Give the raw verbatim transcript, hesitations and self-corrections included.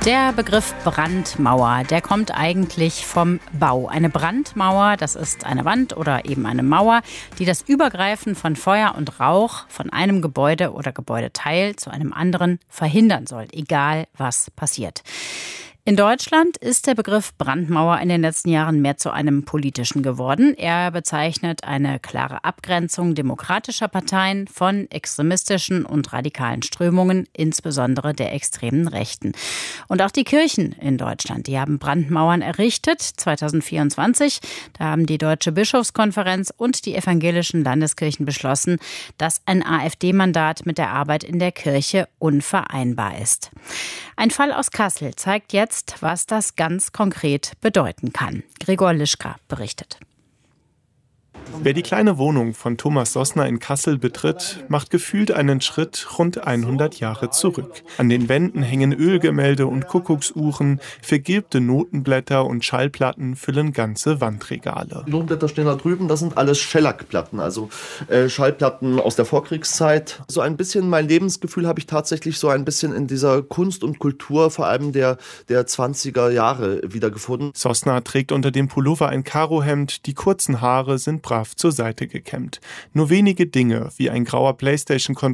Der Begriff Brandmauer, der kommt eigentlich vom Bau. Eine Brandmauer, das ist eine Wand oder eben eine Mauer, die das Übergreifen von Feuer und Rauch von einem Gebäude oder Gebäudeteil zu einem anderen verhindern soll, egal was passiert. In Deutschland ist der Begriff Brandmauer in den letzten Jahren mehr zu einem politischen geworden. Er bezeichnet eine klare Abgrenzung demokratischer Parteien von extremistischen und radikalen Strömungen, insbesondere der extremen Rechten. Und auch die Kirchen in Deutschland, die haben Brandmauern errichtet. zweitausendvierundzwanzig, da haben die Deutsche Bischofskonferenz und die evangelischen Landeskirchen beschlossen, dass ein AfD-Mandat mit der Arbeit in der Kirche unvereinbar ist. Ein Fall aus Kassel zeigt jetzt, was das ganz konkret bedeuten kann. Gregor Lischka berichtet. Wer die kleine Wohnung von Thomas Sossner in Kassel betritt, macht gefühlt einen Schritt rund hundert Jahre zurück. An den Wänden hängen Ölgemälde und Kuckucksuhren, vergilbte Notenblätter und Schallplatten füllen ganze Wandregale. Notenblätter stehen da drüben, das sind alles Schellackplatten, also äh, Schallplatten aus der Vorkriegszeit. So ein bisschen mein Lebensgefühl habe ich tatsächlich so ein bisschen in dieser Kunst und Kultur, vor allem der, der zwanziger Jahre, wiedergefunden. Sossner trägt unter dem Pullover ein Karohemd, die kurzen Haare sind brav zur Seite gekämmt. Nur wenige Dinge, wie ein grauer PlayStation-Controller